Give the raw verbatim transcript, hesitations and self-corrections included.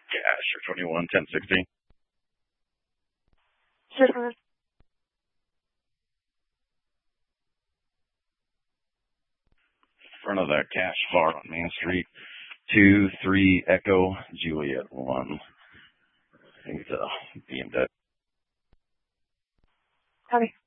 Yeah, sure, twenty-one, ten sixty. Sure. Front of the cash bar on Main Street. Two, three, Echo, Juliet, one. I think it's a B M W. Copy.